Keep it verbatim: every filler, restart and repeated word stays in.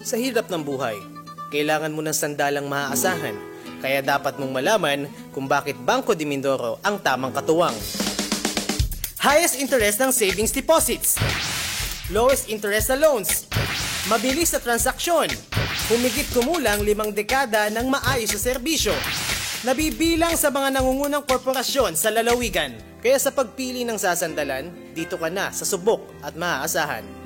Sa hirap ng buhay, kailangan mo ng sandalang maaasahan, kaya dapat mong malaman kung bakit Bangko de Mindoro ang tamang katuwang. Highest interest ng savings deposits, lowest interest na loans, mabilis na transaksyon, humigit kumulang limang dekada ng maayos na serbisyo, nabibilang sa mga nangungunang korporasyon sa lalawigan. Kaya sa pagpili ng sasandalan, dito ka na sa subok at maaasahan.